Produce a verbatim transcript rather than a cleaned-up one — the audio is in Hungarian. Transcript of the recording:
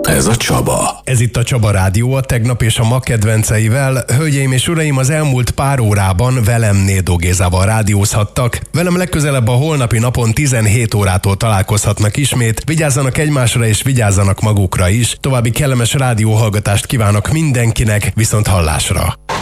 Ez a Csaba. Ez itt a Csaba Rádió, a tegnap és a ma kedvenceivel. Hölgyeim és uraim, az elmúlt pár órában velem Nédó Gézával rádiózhattak. Velem legközelebb a holnapi napon tizenhét órától találkozhatnak ismét. Vigyázzanak egymásra és vigyázzanak magukra is. További kellemes rádióhallgatást kívánok mindenkinek, viszont hallásra.